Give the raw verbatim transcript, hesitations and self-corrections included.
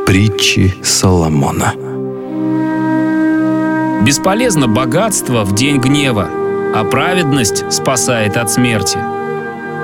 Притчи Соломона. Бесполезно богатство в день гнева, а праведность спасает от смерти.